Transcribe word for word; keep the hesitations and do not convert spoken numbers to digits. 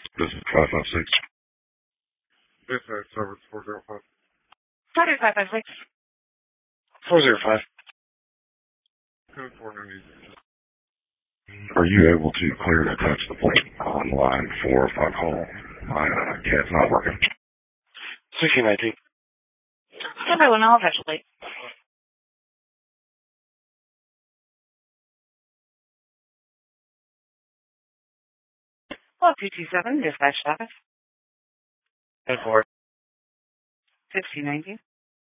This is five five six. Dispatch service four zero five. Sorry, five five six. four zero five. Code four ninety. Are you able to clear to touch the plate on line four if I call? My uh, cat's not working. sixteen nineteen. Stand by one, I'll touch the plate. Hello, two two seven, dispatch office. ten four. sixteen nineteen.